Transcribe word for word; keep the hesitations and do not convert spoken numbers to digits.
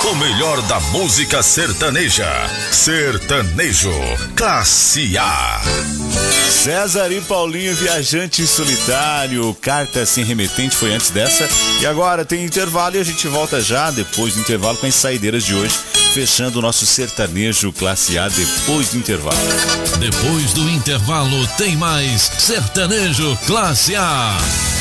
O melhor da música sertaneja. Sertanejo, classe A. César e Paulinho, Viajante Solitário. Carta Sem Remetente foi antes dessa. E agora tem intervalo e a gente volta já depois do intervalo com as saideiras de hoje, fechando o nosso sertanejo classe A depois do intervalo. Depois do intervalo tem mais sertanejo classe A.